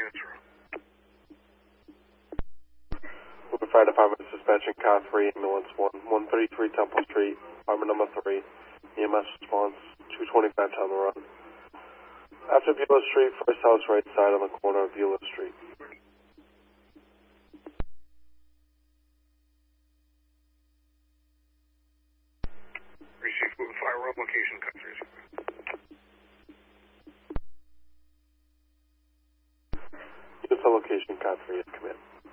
dispatcher. Moving Fire Department dispatching car 3, ambulance 133 Temple Street, apartment number 3, EMS response, 225 down the road. After Beulah Street, first house right side on the corner of Beulah Street. Received, moving fire road location, cut 3. Units on location, car 3 is command.